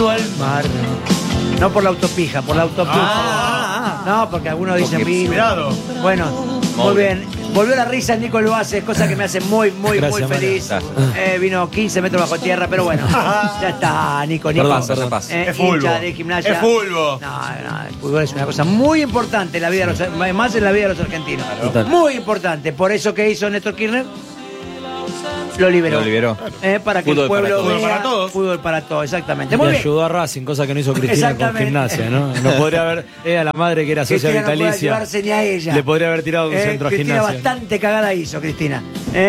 al mar. No por la autopija, por la autopija. No, porque algunos dicen Cuidado. Bueno, muy bien. Volvió la risa Nico Loaces, cosa que me hace muy feliz. Vino 15 metros bajo tierra, pero bueno. Ya está, Nico. Perdón. Es fútbol. Hincha de Gimnasia. Es fútbol. No, el fútbol es una cosa muy importante en la vida de los, más en la vida de los argentinos. Total. Muy importante. Por eso que hizo Néstor Kirchner, lo liberó. Para que Fútbol el pueblo para todos. vea Fútbol para todos. Fútbol para todos, exactamente. Y Muy bien. ayudó a Racing, cosa que no hizo Cristina con Exactamente. Gimnasia, ¿no? No podría haber, a la madre que era socia Cristina no puede vitalicia, ayudarse ni a ella. le podría haber tirado un centro a Cristina Gimnasia. bastante cagada hizo, Cristina.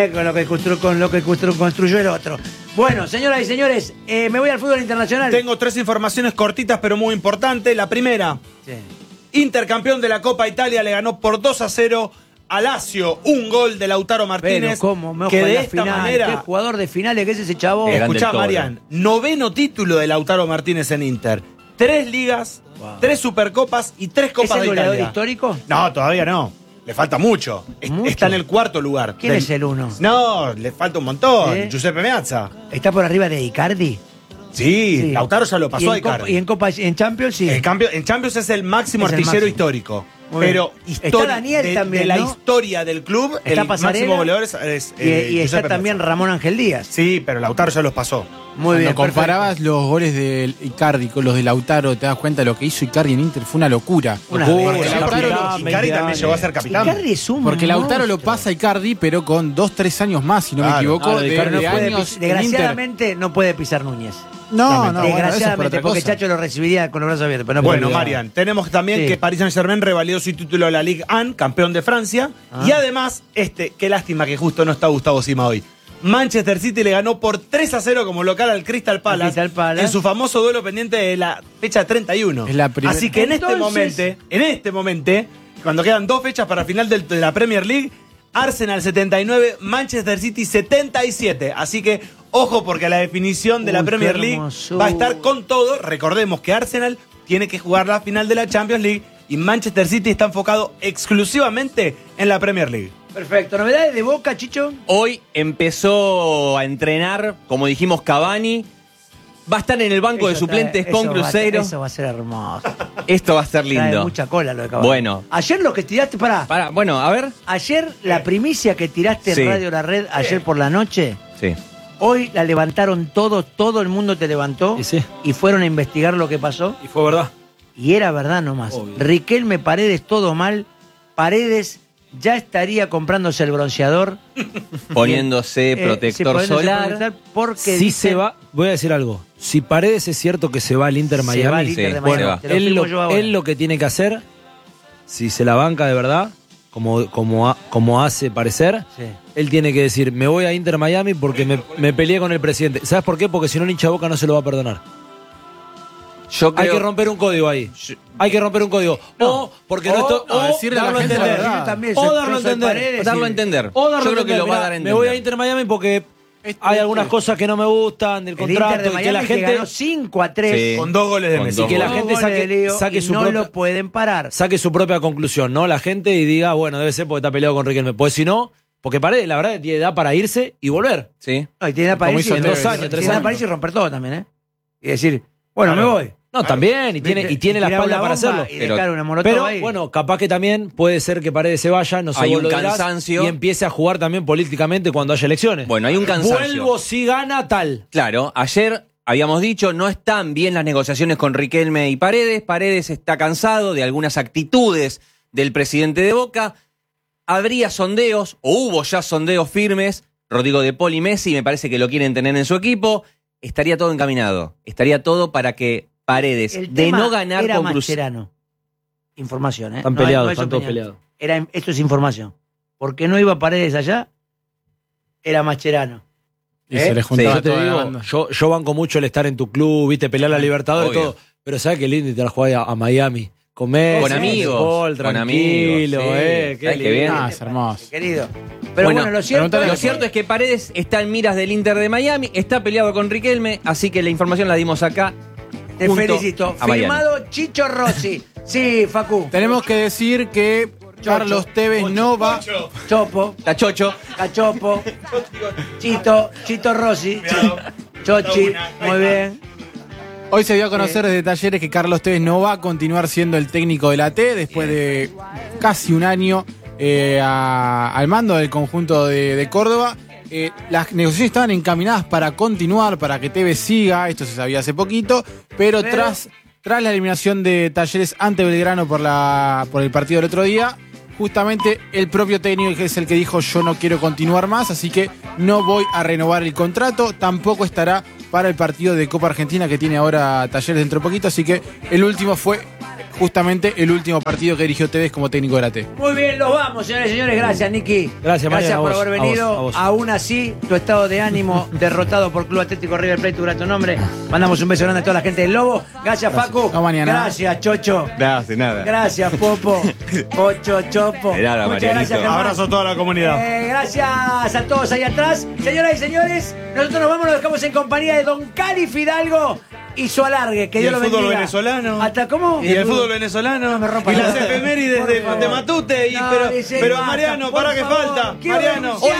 Con lo que construyó el otro. Bueno, señoras y señores, me voy al fútbol internacional. Tengo 3 informaciones cortitas pero muy importantes. La primera, Sí. Intercampeón de la Copa Italia le ganó por 2-0 a Lazio. Un gol de Lautaro Martínez. Pero cómo me ojo que en de la esta final. manera. Qué jugador de finales que es ese chavo. Grande Escuchá, el Toro. Marian, 9º título de Lautaro Martínez en Inter. 3 ligas, 3 supercopas y 3 ¿Es copas el de goleador Italia. histórico? No, todavía no. Le falta mucho. ¿Mucho? Está en el 4º lugar. ¿Quién es el 1? No, le falta un montón. ¿Sí? Giuseppe Meazza. ¿Está por arriba de Icardi? Sí, Sí. Lautaro ya lo pasó a Icardi. Y en Champions sí. En Champions es el máximo Es el artillero máximo. histórico. Muy Pero bien. Está Daniel de también, la ¿no? historia del club, Está el Pasarela. máximo goleador es Y está Giuseppe también Meazza. Ramón Ángel Díaz. Sí, pero Lautaro ya los pasó. Muy bien. Cuando comparabas los goles de Icardi con los de Lautaro, te das cuenta de lo que hizo Icardi en Inter fue una locura. Una Porque bestia. Lautaro, Icardi también llegó a ser capitán. Icardi es un porque Lautaro lo monstruo. pasa a Icardi, pero con 2-3 años más, si no Claro. me equivoco, Claro, de, Icardi no de puede años pis- en Inter. Desgraciadamente no puede pisar Núñez. No, bueno, Desgraciadamente, eso es porque otra cosa. Chacho lo recibiría con los brazos abiertos. Pero no Bueno, puede. Marian, tenemos también Sí. que Paris Saint-Germain revalidó su título de la Ligue 1, campeón de Francia. Ah. Y además, qué lástima que justo no está Gustavo Sima hoy. Manchester City le ganó por 3-0 como local al Crystal Palace, Crystal Palace. en su famoso duelo pendiente de la fecha 31. Es la primera- Así que en este Entonces- momento, cuando quedan 2 fechas para final de la Premier League, Arsenal 79, Manchester City 77. Así que ojo porque la definición de la Uy, Premier qué League hermosura. va a estar con todo. Recordemos que Arsenal tiene que jugar la final de la Champions League y Manchester City está enfocado exclusivamente en la Premier League. Perfecto. ¿Novedades de Boca, Chicho? Hoy empezó a entrenar, como dijimos, Cavani. Va a estar en el banco de Eso suplentes está- con eso va a- Cruzeiro. Eso va a ser hermoso. Esto va a ser Trae lindo. mucha cola lo de Cavani. Bueno. Ayer lo que tiraste, Bueno, a ver. Ayer la primicia que tiraste Sí. en Radio La Red ayer por la noche, Sí. hoy la levantaron todo el mundo te levantó Y sí. y fueron a investigar lo que pasó Y fue verdad. y era verdad nomás. Obvio. Riquelme Paredes todo mal, Paredes ya estaría comprándose el bronceador. Poniéndose Sí, protector poniéndose solar. protector porque Si dicen- se va, voy a decir algo. Si Paredes es cierto que se va al Inter Se Miami, va al Inter Sí, de bueno, Miami. Te lo él firmo yo ahora. lo que tiene que hacer, si se la banca de verdad, como hace parecer, Sí. él tiene que decir, me voy a Inter Miami porque me peleé con el presidente. ¿Sabes por qué? Porque si no el hincha Boca no se lo va a perdonar. Yo Hay creo. que romper un código ahí. Hay que romper un código. O porque no esto. no, O decirle a la darlo a gente la entender. verdad. Yo también soy O darlo a preso de entender. Paredes Darlo a y- entender. O darlo Yo a creo que entender. lo va a Mirá, dar a me entender. voy a Inter Miami porque hay algunas cosas que no me gustan del El Inter contrato de y que Miami la que gente ganó 5-3. Sí. Con 2 goles de Con Messi. dos que la goles. gente saque su no propia- lo pueden parar. saque su propia conclusión, ¿no? La gente y diga, bueno, debe ser porque está peleado con Riquelme. Pues si no, porque Paredes, la verdad, tiene edad para irse y volver. Sí. No, y tiene edad para Como irse hizo y- en 2 años, 3 tiene edad años. para irse y romper todo también, ¿eh? Y decir, bueno, Claro. me voy. No, también, y tiene la Tirar espalda una para bomba hacerlo. Y Pero- dejar una molotov Pero ahí. bueno, capaz que también puede ser que Paredes se vaya, no sé, Hay vos un lo dirás, cansancio. y empiece a jugar también políticamente cuando haya elecciones. Bueno, hay un cansancio. Vuelvo si gana tal. Claro, ayer habíamos dicho, no están bien las negociaciones con Riquelme y Paredes. Paredes está cansado de algunas actitudes del presidente de Boca. Habría sondeos, o hubo ya sondeos firmes. Rodrigo de Paul y Messi me parece que lo quieren tener en su equipo. Estaría todo encaminado. Estaría todo para que Paredes, El de tema no ganar era con Cruzeiro. Información, ¿eh? Están No hay- peleados, no es están todos opinión. peleados. Esto es información. Porque no iba Paredes allá, era Mascherano. Y se le juntaba Yo te toda la digo, banda. yo banco mucho el estar en tu club, viste, pelear la Libertadores y Obvio. todo. Pero ¿sabes qué lindo te la jugar a Miami? Comer, Con amigos, Paul, con tranquilo, amigos, sí. qué ¿Sabes qué bien? Ah, es hermoso. Querido. Pero bueno, lo cierto, Lo cierto es que Paredes está en miras del Inter de Miami, está peleado con Riquelme, así que la información la dimos acá. te junto felicito. a Miami. Firmado Chicho Rossi. Sí, Facu. Tenemos que decir que Carlos Tevez no va. Chopo, Está Chocho. Cachopo, Chito Rossi, Chochi, muy bien. Hoy se dio a conocer desde Talleres que Carlos Tevez no va a continuar siendo el técnico de la T después de casi un año al mando del conjunto de Córdoba. Las negociaciones estaban encaminadas para continuar, para que Tevez siga, esto se sabía hace poquito, pero tras la eliminación de Talleres ante Belgrano por el partido del otro día, justamente el propio técnico es el que dijo yo no quiero continuar más, así que no voy a renovar el contrato, tampoco estará para el partido de Copa Argentina que tiene ahora Talleres dentro de poquito, así que el último fue justamente el último partido que dirigió Tevez como técnico de la T. Muy bien, los vamos, señores y señores. Gracias, Niki. Gracias, Mariano, por a vos, haber venido. a vos. Aún así, tu estado de ánimo derrotado por Club Atlético River Plate, tu grato nombre. Mandamos un beso grande a toda la gente del Lobo. Gracias, Facu. No, mañana. Gracias, Chocho. Gracias, nada. Gracias, Popo. Pocho, Chopo. De nada, Muchas Marianito. gracias, Germán. Abrazo a toda la comunidad. Gracias a todos ahí atrás. Señoras y señores, nosotros nos vamos, nos dejamos en compañía de Don Cali Fidalgo y su alargue. Que Y Dios el lo bendiga. fútbol venezolano. ¿Hasta cómo? Y el fútbol venezolano. No me rompa y la las bola. efemérides Por de favor. Matute. No, pero dice, pero basta, Mariano, por para que favor. falta. Quiero Mariano. denunciar.